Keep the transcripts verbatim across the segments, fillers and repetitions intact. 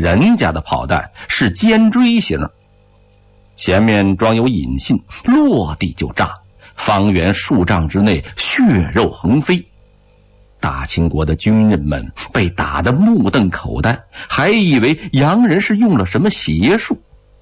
人家的炮弹是尖锥型，前面装有引信，落地就炸，方圆数丈之内血肉横飞。大清国的军人们被打得目瞪口呆，还以为洋人是用了什么邪术。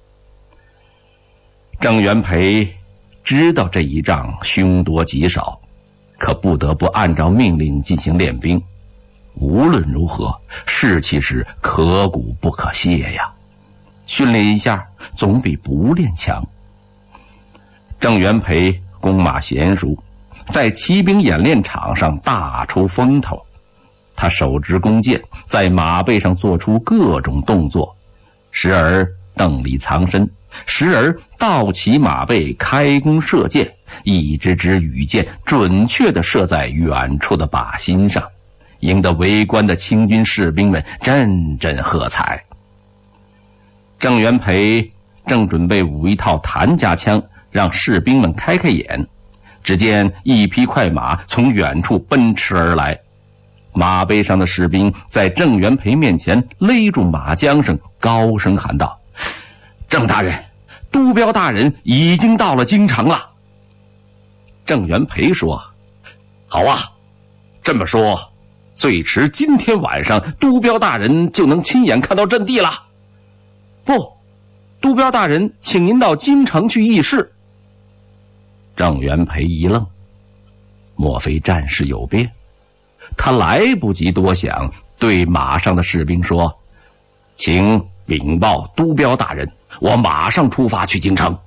郑元培知道这一仗凶多吉少，可不得不按照命令进行练兵。无论如何，士气是可鼓不可泄呀，训练一下总比不练强。郑元培弓马娴熟，在骑兵演练场上大出风头。他手执弓箭，在马背上做出各种动作，时而邓里藏身，时而倒骑马背开弓射箭，一支支羽箭准确地射在远处的靶心上，赢得围观的清军士兵们阵阵喝彩。郑元培正准备舞一套谭家枪，让士兵们开开眼，只见一匹快马从远处奔驰而来，马背上的士兵在郑元培面前勒住马缰绳，高声喊道：“郑大人，都彪大人已经到了京城了。”郑元培说：“好啊，这么说，最迟今天晚上都彪大人就能亲眼看到阵地了。”“不，都彪大人请您到京城去议事。”郑元培一愣，莫非战事有变？他来不及多想，对马上的士兵说：“请禀报都彪大人，我马上出发去京城。”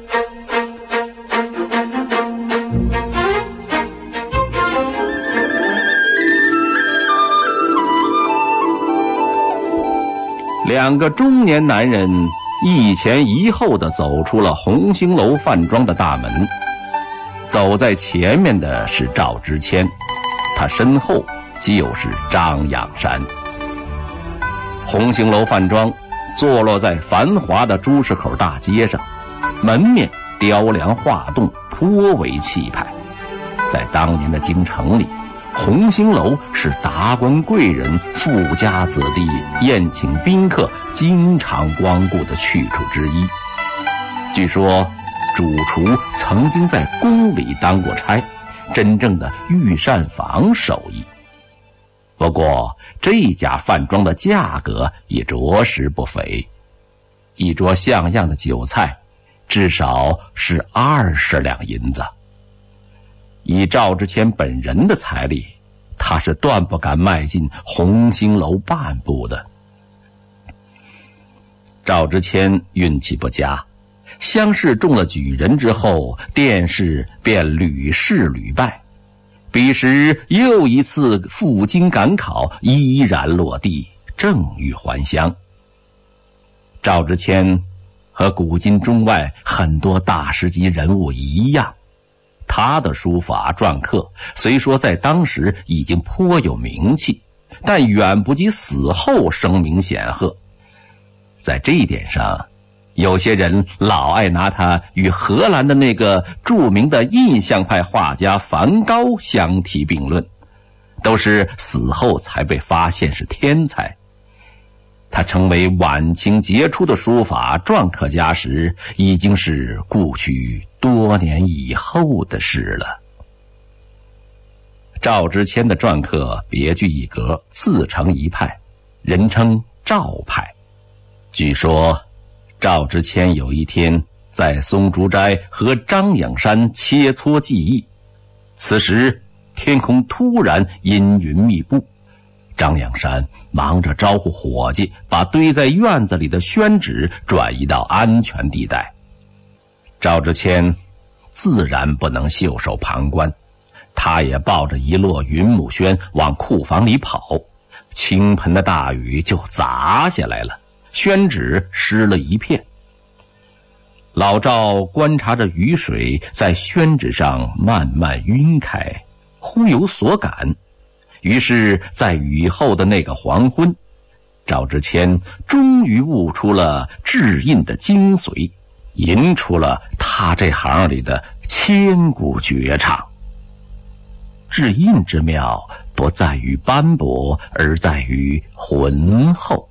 两个中年男人一前一后地走出了红星楼饭庄的大门。走在前面的是赵之谦，他身后就是张仰山。红星楼饭庄坐落在繁华的朱市口大街上，门面雕梁画栋，颇为气派。在当年的京城里，红星楼是达官贵人、富家子弟宴请宾客经常光顾的去处之一。据说主厨曾经在宫里当过差，真正的御膳房手艺。不过这家饭庄的价格也着实不菲，一桌像样的酒菜至少是二十两银子。以赵之谦本人的财力，他是断不敢迈进红星楼半步的。赵之谦运气不佳，乡试中了举人之后，殿试便屡试屡败，彼时又一次赴京赶考，依然落地，正欲还乡。赵之谦和古今中外很多大师级人物一样，他的书法篆刻虽说在当时已经颇有名气，但远不及死后声名显赫。在这一点上，有些人老爱拿他与荷兰的那个著名的印象派画家梵高相提并论，都是死后才被发现是天才。他成为晚清杰出的书法篆刻家时，已经是故去多年以后的事了。赵之谦的篆刻别具一格，自成一派，人称赵派。据说赵之谦有一天在松竹斋和张仰山切磋技艺，此时天空突然阴云密布，张仰山忙着招呼伙计，把堆在院子里的宣纸转移到安全地带。赵之谦自然不能袖手旁观，他也抱着一摞云母宣往库房里跑，倾盆的大雨就砸下来了，宣纸湿了一片。老赵观察着雨水在宣纸上慢慢晕开，忽有所感，于是在雨后的那个黄昏，赵之谦终于悟出了制印的精髓，吟出了他这行里的千古绝唱。制印之妙不在于斑驳，而在于浑厚。